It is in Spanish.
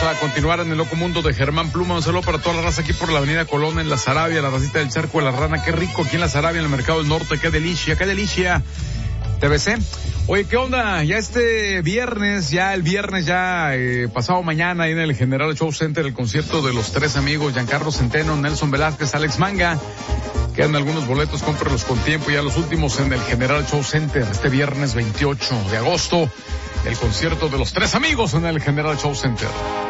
a continuar en el loco mundo de Germán Pluma. Un saludo para toda la raza aquí por la avenida Colón, en la Sarabia, la racita del Charco de la Rana. Qué rico aquí en la Sarabia, en el Mercado del Norte. Qué delicia, qué delicia. TBC. Oye, ¿qué onda? Ya el viernes pasado mañana, ahí en el General Show Center, el concierto de los tres amigos, Giancarlo Centeno, Nelson Velázquez, Alex Manga. Quedan algunos boletos, cómprelos con tiempo, ya los últimos en el General Show Center, este viernes 28 de agosto, el concierto de los tres amigos en el General Show Center.